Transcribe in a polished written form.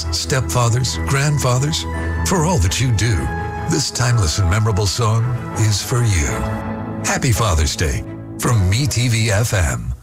stepfathers, grandfathers, for all that you do. This timeless and memorable song is for you. Happy Father's Day from MeTV FM.